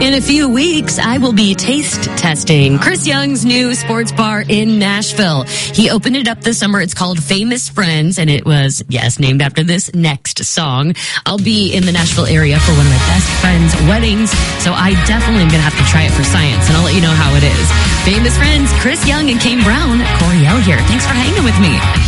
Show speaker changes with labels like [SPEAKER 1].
[SPEAKER 1] In a few weeks, I will be taste testing Chris Young's new sports bar in Nashville. He opened it up this summer. It's called Famous Friends, and it was, yes, named after this next song. I'll be in the Nashville area for one of my best friends' weddings, so I definitely am going to have to try it for science, and I'll let you know how it is. Famous Friends, Chris Young and Kane Brown. Coriel here. Thanks for hanging with me.